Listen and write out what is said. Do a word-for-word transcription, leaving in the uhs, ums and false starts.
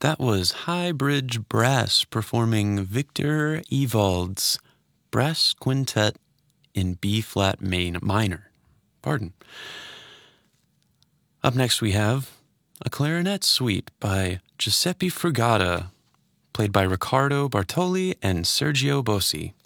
That was High Bridge Brass performing Victor Ewald's Brass Quintet in B-flat main minor. Pardon. Up next we have a clarinet suite by Giuseppe Frugata, played by Riccardo Bartoli and Sergio Bossi.